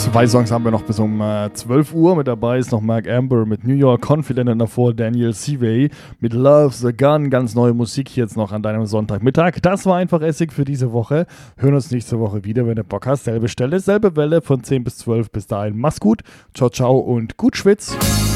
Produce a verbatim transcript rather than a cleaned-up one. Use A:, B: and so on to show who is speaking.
A: Zwei Songs haben wir noch bis um äh, zwölf Uhr. Mit dabei ist noch Mark Amber mit New York Confident und davor Daniel Seavey mit Love the Gun. Ganz neue Musik jetzt noch an deinem Sonntagmittag. Das war einfach Essig für diese Woche. Hören uns nächste Woche wieder, wenn du Bock hast. Selbe Stelle, selbe Welle von zehn bis zwölf. Bis dahin, mach's gut. Ciao, ciao und gut Schwitz.